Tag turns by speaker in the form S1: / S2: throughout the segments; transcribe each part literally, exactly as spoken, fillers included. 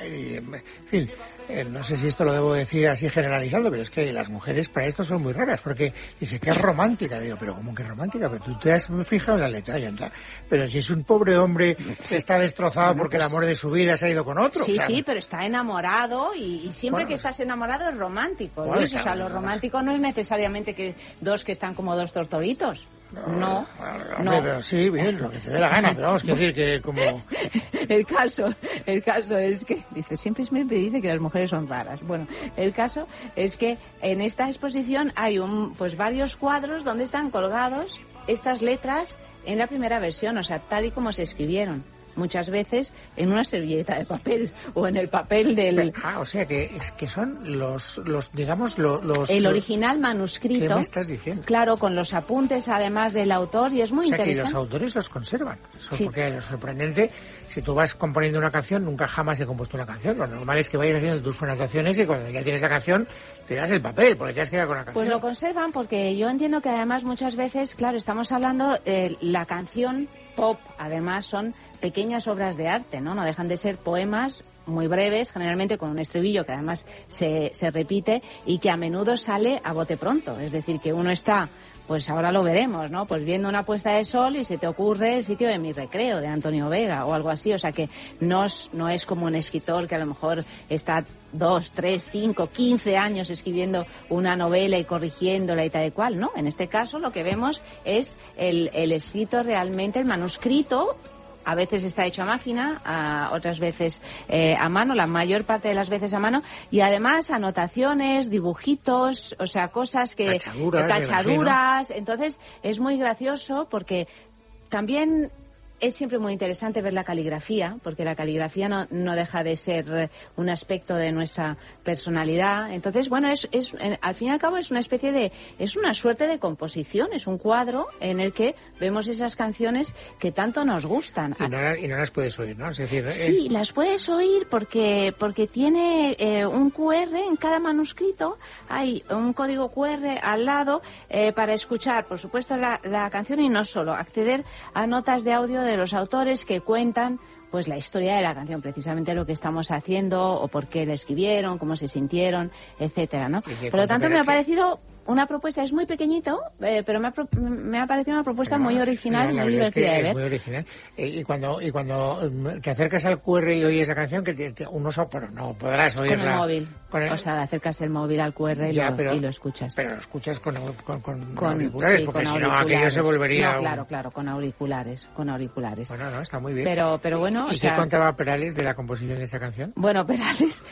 S1: y, en fin, eh, no sé si esto lo debo decir así generalizando, pero es que las mujeres para esto son muy raras, porque dice que es romántica. Digo, pero ¿cómo que es romántica? Pero tú te has fijado en la letra, ya está. Pero si es un pobre hombre que está destrozado porque el amor de su vida se ha ido con otro.
S2: Sí,
S1: claro.
S2: Sí, pero está enamorado y, y siempre bueno, que estás enamorado es romántico, bueno, Luis. O sea, lo romántico no es necesariamente que dos que están como dos tortoritos. No, no,
S1: no. no. Pero sí, bien, lo que te dé la gana, pero vamos, que decir que como...
S2: El caso, el caso es que, dice, siempre me dice que las mujeres son raras. Bueno, el caso es que en esta exposición hay un, pues varios cuadros donde están colgados estas letras en la primera versión, o sea, tal y como se escribieron. Muchas veces en una servilleta de papel o en el papel del...
S1: Ah, o sea, que, es que son los, los digamos, los, los...
S2: El original manuscrito.
S1: ¿Qué me estás diciendo?
S2: Claro, con los apuntes además del autor, y es muy
S1: o sea,
S2: interesante.
S1: Que los autores los conservan. Eso,
S2: sí.
S1: Porque lo sorprendente, si tú vas componiendo una canción, nunca jamás he compuesto una canción. Lo normal es que vayas haciendo tus anotaciones y cuando ya tienes la canción, te das el papel, porque te has quedado con la canción.
S2: Pues lo conservan porque yo entiendo que además muchas veces, claro, estamos hablando, eh, la canción pop, además son pequeñas obras de arte, ¿no? No dejan de ser poemas muy breves, generalmente con un estribillo que además se, se repite y que a menudo sale a bote pronto. Es decir, que uno está, pues ahora lo veremos, ¿no? Pues viendo una puesta de sol y se te ocurre el sitio de mi recreo, de Antonio Vega o algo así. O sea que no es, no es como un escritor que a lo mejor está dos, tres, cinco, quince años escribiendo una novela y corrigiéndola y tal y cual, ¿no? En este caso lo que vemos es el, el escrito realmente, el manuscrito. A veces está hecho a máquina, a otras veces eh, a mano, la mayor parte de las veces a mano, y además anotaciones, dibujitos, o sea, cosas que...
S1: Cachaduras.
S2: Cachaduras. Entonces, es muy gracioso porque también... Es siempre muy interesante ver la caligrafía, porque la caligrafía no, no deja de ser un aspecto de nuestra personalidad. Entonces, bueno, es, es al fin y al cabo es una especie de... es una suerte de composición, es un cuadro en el que vemos esas canciones que tanto nos gustan.
S1: Y no, y no las puedes oír, ¿no? Es decir,
S2: sí,
S1: eh...
S2: las puedes oír porque, porque tiene eh, un cu erre en cada manuscrito, hay un código cu erre al lado eh, para escuchar, por supuesto, la, la canción y no solo, acceder a notas de audio de los autores que cuentan pues la historia de la canción, precisamente lo que estamos haciendo o por qué la escribieron, cómo se sintieron, etcétera, ¿no? Por lo tanto, me ha parecido una propuesta, es muy pequeñito, eh, pero me ha, me ha parecido una propuesta no, muy original, muy divertida de ver.
S1: Es muy original. Eh, y cuando y cuando te acercas al cu erre y oyes la canción, que te, te, uno so, pero no podrás oírla.
S2: Con el móvil. Con el... O sea, acercas el móvil al cu erre y, ya, lo, pero, y lo escuchas.
S1: Pero lo escuchas con, con, con,
S2: con
S1: auriculares,
S2: sí,
S1: porque
S2: con
S1: si no aquello se volvería...
S2: No, claro, claro, con auriculares, con auriculares.
S1: Bueno, no, está muy bien.
S2: Pero, pero bueno,
S1: ¿Y
S2: o sea...
S1: qué contaba Perales de la composición de esta canción?
S2: Bueno, Perales,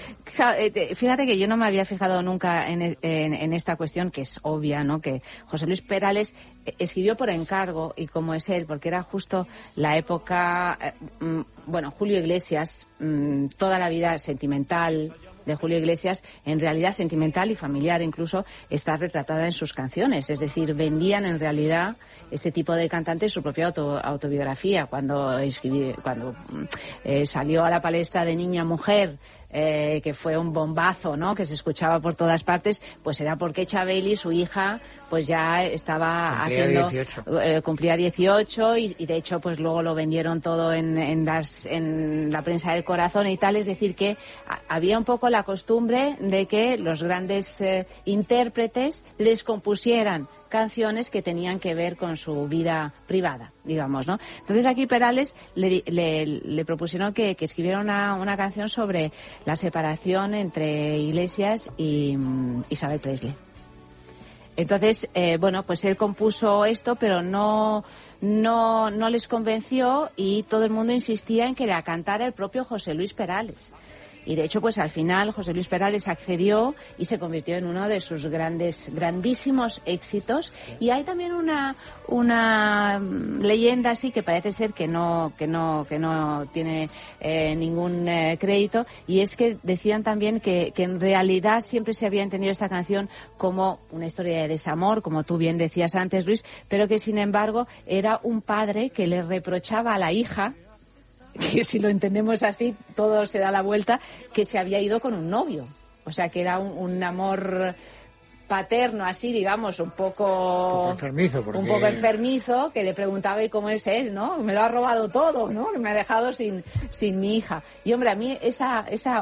S2: fíjate que yo no me había fijado nunca en, en, en esta cuestión, que es obvia, ¿no? Que José Luis Perales escribió por encargo, y como es él, porque era justo la época, eh, bueno, Julio Iglesias, mmm, toda la vida sentimental de Julio Iglesias, en realidad sentimental y familiar incluso, está retratada en sus canciones. Es decir, vendían en realidad este tipo de cantantes su propia auto, autobiografía. Cuando escribí, cuando eh, salió a la palestra de Niña Mujer, eh, que fue un bombazo, ¿no?, que se escuchaba por todas partes, pues era porque Chabeli, su hija, pues ya estaba
S1: cumplía
S2: haciendo...
S1: dieciocho.
S2: Eh, cumplía dieciocho y, y de hecho pues luego lo vendieron todo en, en, las, en la prensa del corazón y tal. Es decir, que a, había un poco la costumbre de que los grandes eh, intérpretes les compusieran canciones que tenían que ver con su vida privada, digamos, ¿no? Entonces aquí Perales le, le, le propusieron que, que escribiera una, una canción sobre la separación entre Iglesias y um, Isabel Presley. Entonces, eh, bueno, pues él compuso esto, pero no, no, no les convenció y todo el mundo insistía en que la cantara el propio José Luis Perales. Y de hecho, pues al final José Luis Perales accedió y se convirtió en uno de sus grandes, grandísimos éxitos. Y hay también una, una leyenda así que parece ser que no, que no, que no tiene eh, ningún eh, crédito. Y es que decían también que, que en realidad siempre se había entendido esta canción como una historia de desamor, como tú bien decías antes, Luis, pero que sin embargo era un padre que le reprochaba a la hija, que si lo entendemos así, todo se da la vuelta, que se había ido con un novio. O sea, que era un, un amor paterno, así, digamos, un poco...
S1: Un poco enfermizo, porque...
S2: Un poco enfermizo, que le preguntaba, ¿y cómo es él, no? Me lo ha robado todo, ¿no? Que me ha dejado sin, sin mi hija. Y, hombre, a mí esa, esa